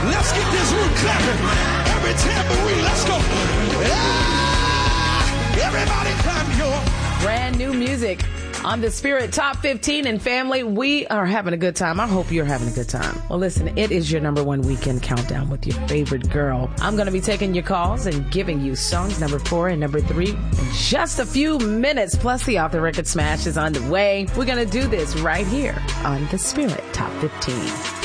Let's get this room clapping. Every tambourine, let's go. Yeah! Everybody clap your. Brand new music on the Spirit Top 15. And family, we are having a good time. I hope you're having a good time. Well, listen, it is your number one weekend countdown with your favorite girl. I'm going to be taking your calls and giving you songs number 4 and number 3 in just a few minutes. Plus, the Off the Record Smash is on the way. We're going to do this right here on the Spirit Top 15.